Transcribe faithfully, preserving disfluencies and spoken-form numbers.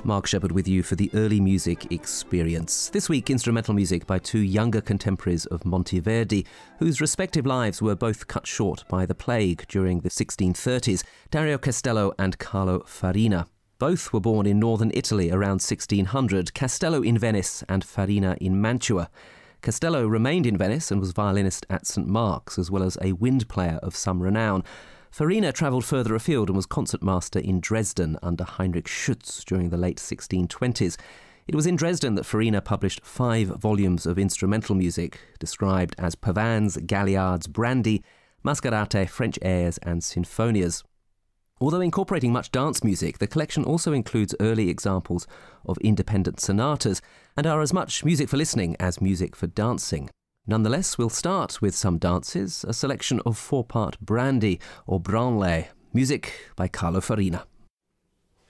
Mark Shepherd with you for the Early Music Experience. This week, instrumental music by two younger contemporaries of Monteverdi, whose respective lives were both cut short by the plague during the sixteen thirties, Dario Castello and Carlo Farina. Both were born in northern Italy around sixteen hundred, Castello in Venice and Farina in Mantua. Castello remained in Venice and was violinist at Saint Mark's, as well as a wind player of some renown. Farina travelled further afield and was concertmaster in Dresden under Heinrich Schütz during the late sixteen twenties. It was in Dresden that Farina published five volumes of instrumental music, described as pavans, galliards, brandy, mascarate, French airs and sinfonias. Although incorporating much dance music, the collection also includes early examples of independent sonatas and are as much music for listening as music for dancing. Nonetheless, we'll start with some dances, a selection of four-part brandy or branle, music by Carlo Farina.